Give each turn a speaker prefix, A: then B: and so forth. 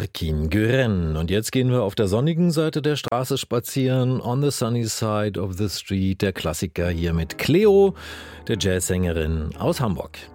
A: Erkin Güren. Und jetzt gehen wir auf der sonnigen Seite der Straße spazieren. On the sunny side of the street. Der Klassiker hier mit Cleo, der Jazzsängerin aus Hamburg.